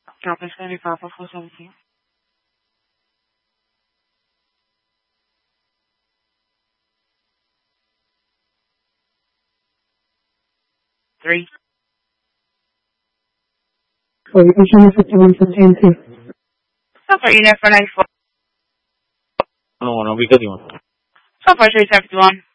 Campus County Papa 417. 3. For Asian 5115. So far, you know, for 94. No, because you want. So far, 3751.